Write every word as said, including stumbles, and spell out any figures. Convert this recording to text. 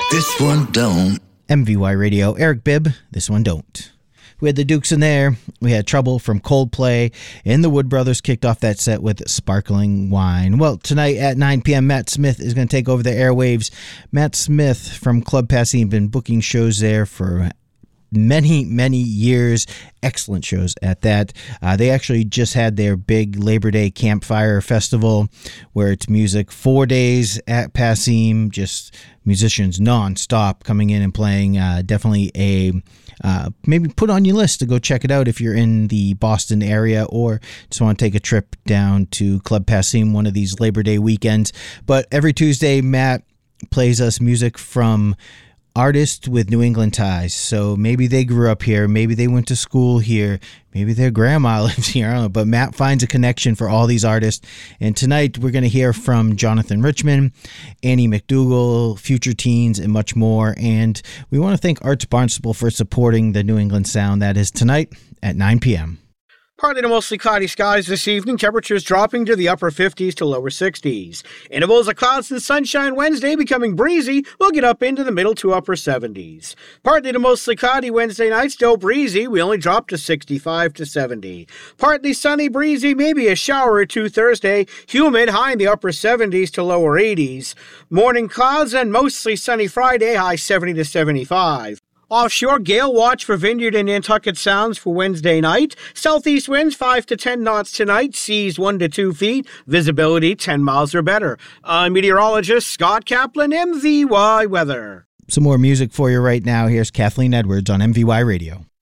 This one don't. M V Y Radio, Eric Bibb, this one don't. We had the Dukes in there. We had Trouble from Coldplay. And the Wood Brothers kicked off that set with Sparkling Wine. Well, tonight at nine p.m., Matt Smith is going to take over the airwaves. Matt Smith from Club Passim, been booking shows there for many, many years. Excellent shows at that. Uh, they actually just had their big Labor Day Campfire Festival where it's music four days at Passim, just musicians non-stop coming in and playing. Uh, definitely a uh, maybe put on your list to go check it out if you're in the Boston area or just want to take a trip down to Club Passim one of these Labor Day weekends. But every Tuesday, Matt plays us music from artists with New England ties. So maybe they grew up here, maybe they went to school here, maybe their grandma lives here, I don't know, but Matt finds a connection for all these artists. And tonight we're going to hear from Jonathan Richman, Annie McDougall, Future Teens, and much more. And we want to thank Arts Barnstable for supporting the New England sound. That is tonight at nine p.m. Partly to mostly cloudy skies this evening, temperatures dropping to the upper fifties to lower sixties. Intervals of clouds and sunshine Wednesday becoming breezy, we'll get up into the middle to upper seventies. Partly to mostly cloudy Wednesday night, still breezy, we only drop to sixty-five to seventy. Partly sunny, breezy, maybe a shower or two Thursday, humid, high in the upper seventies to lower eighties. Morning clouds and mostly sunny Friday, high seventy to seventy-five. Offshore, gale watch for Vineyard and Nantucket Sounds for Wednesday night. Southeast winds five to ten knots tonight. Seas one to two feet. Visibility ten miles or better. I'm meteorologist Scott Kaplan, M V Y Weather. Some more music for you right now. Here's Kathleen Edwards on M V Y Radio.